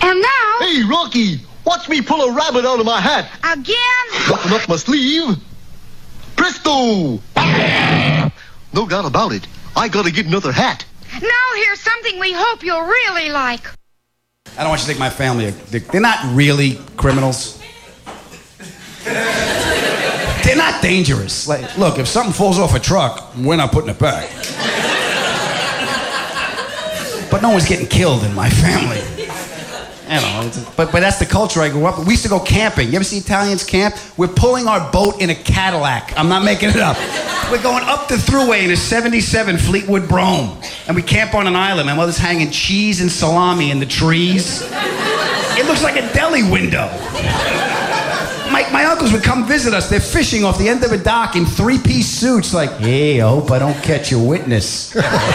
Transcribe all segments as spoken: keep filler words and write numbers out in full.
And now... Hey, Rocky, watch me pull a rabbit out of my hat. Again? Button up my sleeve. Presto! No doubt about it. I gotta get another hat. Now here's something we hope you'll really like. I don't want you to think my family, they're not really criminals. They're not dangerous. Like, look, if something falls off a truck, we're not putting it back. But no one's getting killed in my family. I don't know, it's a, but, but that's the culture I grew up with. We used to go camping. You ever see Italians camp? We're pulling our boat in a Cadillac. I'm not making it up. We're going up the thruway in a seventy-seven Fleetwood Brougham. And we camp on an island. My mother's hanging cheese and salami in the trees. It looks like a deli window. My, my uncles would come visit us. They're fishing off the end of a dock in three-piece suits like, hey, I hope I don't catch a witness.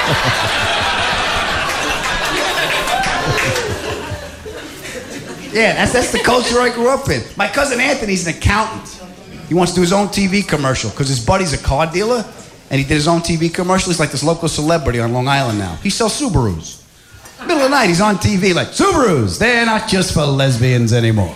Yeah, that's, that's the culture I grew up in. My cousin Anthony's an accountant. He wants to do his own T V commercial because his buddy's a car dealer, and he did his own T V commercial. He's like this local celebrity on Long Island now. He sells Subarus. Middle of the night, he's on T V like, Subarus, they're not just for lesbians anymore.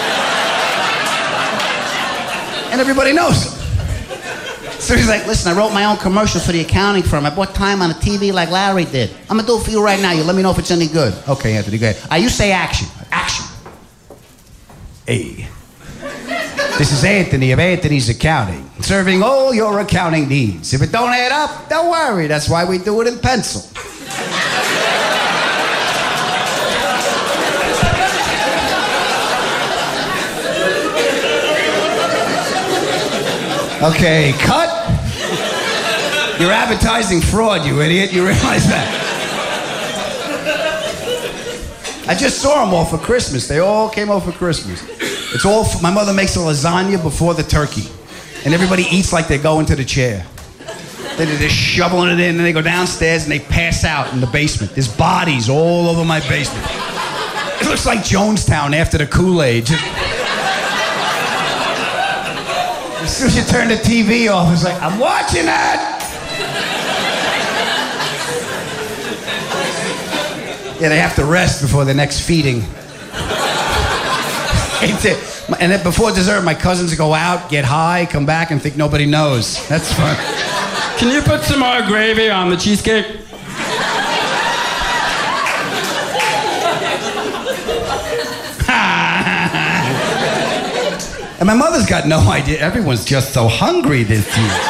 And everybody knows him. So he's like, listen, I wrote my own commercial for the accounting firm. I bought time on the T V like Larry did. I'm gonna do it for you right now. You let me know if it's any good. Okay, Anthony, go ahead. Uh, you say action. Action. Hey. This is Anthony of Anthony's Accounting, serving all your accounting needs. If it don't add up, don't worry. That's why we do it in pencil. Okay, cut. You're advertising fraud, you idiot. You realize that? I just saw them all for Christmas. They all came over for Christmas. It's all, f- my mother makes a lasagna before the turkey. And everybody eats like they're going to the chair. They're just shoveling it in, and they go downstairs and they pass out in the basement. There's bodies all over my basement. It looks like Jonestown after the Kool-Aid. Just... As soon as you turn the T V off, it's like, I'm watching that! Yeah, they have to rest before the next feeding. And then before dessert, my cousins go out, get high, come back, and think nobody knows. That's fun. Can you put some more gravy on the cheesecake? And my mother's got no idea. Everyone's just so hungry this year.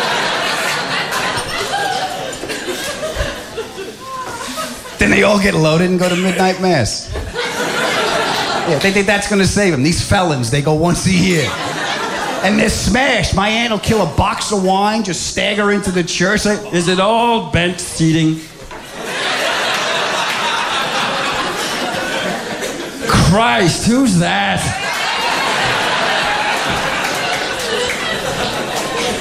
Then they all get loaded and go to midnight mass. Yeah, they think that's gonna save them. These felons, they go once a year. And they're smashed. My aunt will kill a box of wine, just stagger into the church. Like, is it all bench seating? Christ, who's that?